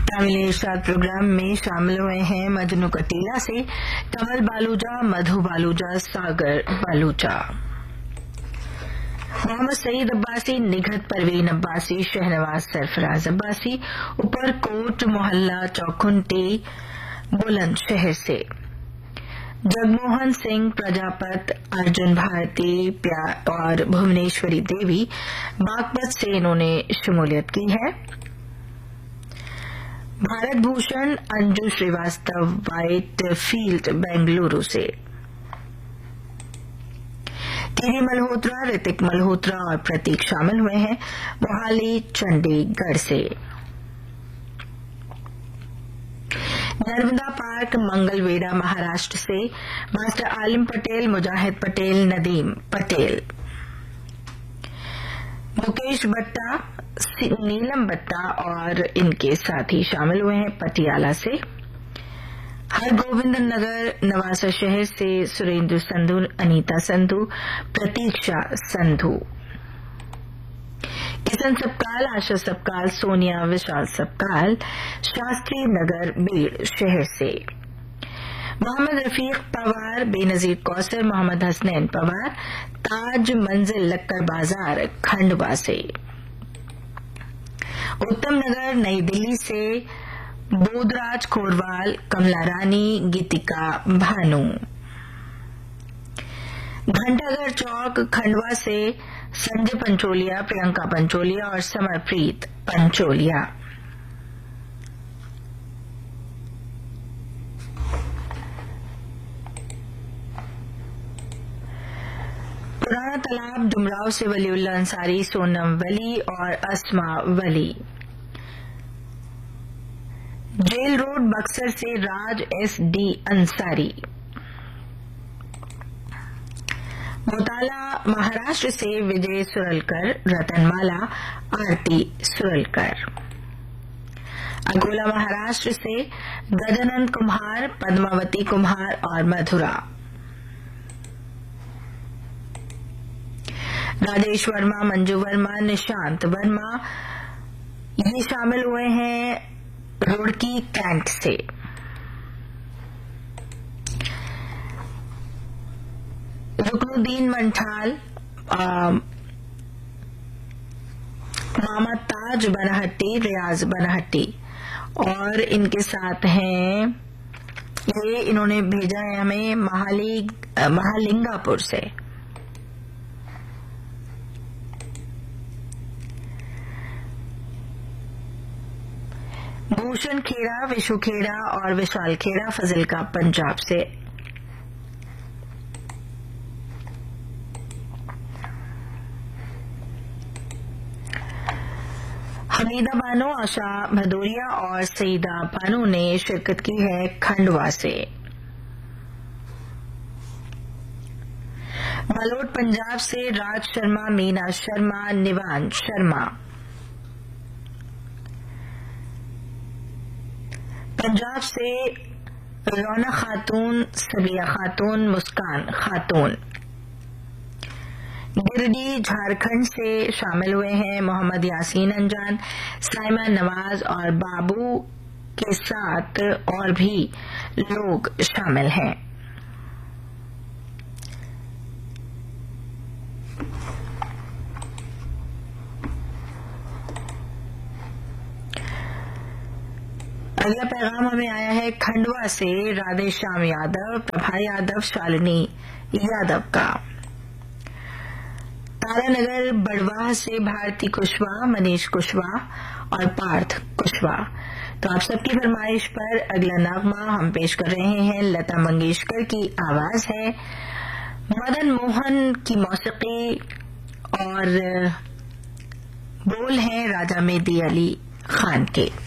तमिल इरशाद programme में शामिल हुए हैं मजनू कटीला से कमल बालूजा, मधु बालूजा, सागर बालूजा, मोहम्मद सईद अब्बासी, निघत परवीन अब्बासी, शहनवाज सरफराज अब्बासी, ऊपरकोट मोहल्ला चौखुंटी बुलंदशहर से, जगमोहन सिंह, प्रजापत, अर्जुन भारती और भुवनेश्वरी देवी बागपत से इन्होंने शमूलियत की है। भारत भूषण, अंजू श्रीवास्तव, व्हाइट फील्ड बेंगलुरु से, टीवी मल्होत्रा, ऋतिक मल्होत्रा और प्रतीक शामिल हुए हैं मोहाली चंडीगढ़ से। नर्मदा पार्क मंगलवेड़ा महाराष्ट्र से, मास्टर आलिम पटेल, मुजाहिद पटेल, नदीम पटेल, मुकेश बट्टा, नीलम बट्टा और इनके साथी शामिल हुए हैं पटियाला से। हरगोविंद नगर नवासा शहर से सुरेंद्र संधू, अनीता संधू, प्रतीक्षा संधू, किशन सबकाल, आशा सबकाल, सोनिया विशाल सबकाल, शास्त्री नगर बीड़ शहर से। मोहम्मद रफीक पवार, बेनजीर कौसर, मोहम्मद हसनैन पवार, ताज मंजिल लक्कर बाजार खंडवा से। उत्तम नगर नई दिल्ली से बोधराज खोरवाल, कमला रानी, गीतिका भानु। घंटाघर चौक खंडवा से संजय पंचोलिया, प्रियंका पंचोलिया और समरप्रीत पंचोलिया। पुराना तालाब डुमराव से वलीउल्लाह अंसारी, सोनम वली और अस्मा वली। जेल रोड बक्सर से राज SD अंसारी। मोताला महाराष्ट्र से विजय सुरलकर, रतनमाला, आरती सुरलकर। अकोला महाराष्ट्र से गजानंद कुम्हार, पद्मावती कुम्हार और मधुरा। राजेश वर्मा, मंजू वर्मा, निशांत वर्मा ये शामिल हुए हैं रुड़की कैंट से। रुकनुद्दीन मंठाल, मामा ताज बनहट्टी, रियाज बनहट्टी और इनके साथ हैं ये इन्होंने भेजा है हमें महालिंगापुर से। भूषण खेड़ा, विशु खेड़ा और विशाल खेड़ा फजिलका पंजाब से। हमीदा बानो, आशा भदौरिया और सईदा बानो ने शिरकत की है खंडवा से। मलोट पंजाब से राज शर्मा, मीना शर्मा, निवान शर्मा। पंजाब से रौनक खातून, सबिया खातून, मुस्कान खातून। गिरडी झारखंड से शामिल हुए हैं मोहम्मद यासीन अंजान, साइमा नवाज और बाबू के साथ और भी लोग शामिल हैं। अगला पैगाम हमें आया है खंडवा से राधे श्याम यादव, प्रभा यादव, शालिनी यादव का। तारानगर बड़वाह से भारती कुशवाहा, मनीष कुशवाहा और पार्थ कुशवाहा। तो आप सबकी फरमाइश पर अगला नगमा हम पेश कर रहे हैं। लता मंगेशकर की आवाज है, मदन मोहन की मौसीकी और बोल हैं राजा मेहदी अली खान के।